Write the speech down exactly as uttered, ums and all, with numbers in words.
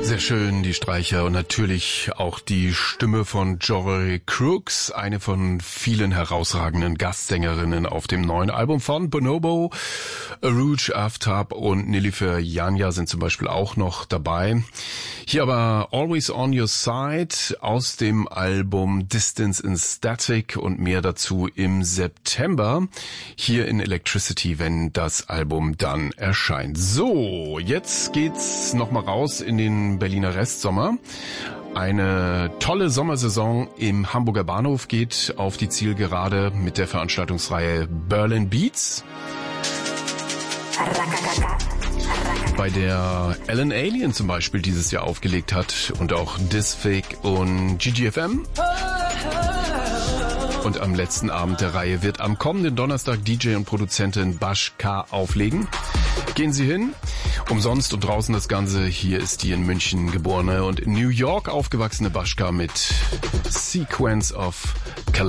Sehr schön, die Streicher und natürlich auch die Stimme von Jory Crooks, eine von vielen herausragenden Gastsängerinnen auf dem neuen Album von Bonobo. Arooj Aftab und Nilüfer Yanya sind zum Beispiel auch noch dabei. Hier aber Always on Your Side aus dem Album Distance in Static und mehr dazu im September hier in Electricity, wenn das Album dann erscheint. So, jetzt geht's nochmal raus in den Berliner Restsommer. Eine tolle Sommersaison im Hamburger Bahnhof geht auf die Zielgerade mit der Veranstaltungsreihe Berlin Beats, bei der Alan Alien zum Beispiel dieses Jahr aufgelegt hat und auch Disfig und G G F M. Und am letzten Abend der Reihe wird am kommenden Donnerstag D J und Produzentin Bash K auflegen. Gehen Sie hin. Umsonst und draußen das Ganze. Hier ist die in München geborene und in New York aufgewachsene Bash K mit Sequence of Calamity.